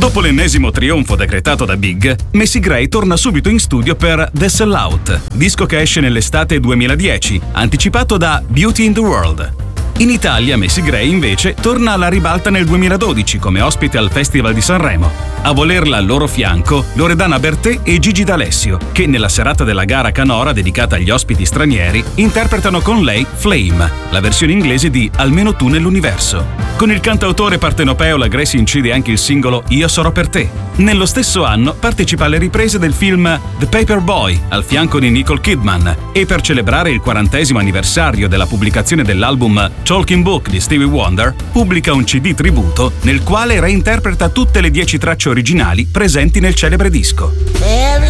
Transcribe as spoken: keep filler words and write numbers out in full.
Dopo l'ennesimo trionfo decretato da Big, Macy Gray torna subito in studio per The Sellout, disco che esce nell'estate duemiladieci, anticipato da Beauty in the World. In Italia Macy Gray invece torna alla ribalta nel duemiladodici come ospite al Festival di Sanremo. A volerla al loro fianco Loredana Bertè e Gigi D'Alessio, che nella serata della gara canora dedicata agli ospiti stranieri interpretano con lei Flame, la versione inglese di Almeno tu nell'universo. Con il cantautore partenopeo la Gray si incide anche il singolo Io sarò per te. Nello stesso anno partecipa alle riprese del film The Paperboy al fianco di Nicole Kidman e per celebrare il quarantesimo anniversario della pubblicazione dell'album Talking Book di Stevie Wonder pubblica un C D tributo nel quale reinterpreta tutte le dieci tracce originali presenti nel celebre disco.